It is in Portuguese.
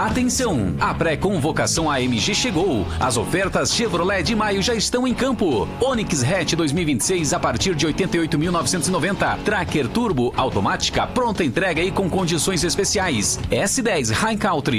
Atenção! A pré-convocação AMG chegou. As ofertas Chevrolet de maio já estão em campo. Onix Hatch 2026 a partir de 88.990. Tracker Turbo automática pronta entrega e com condições especiais. S10 High Country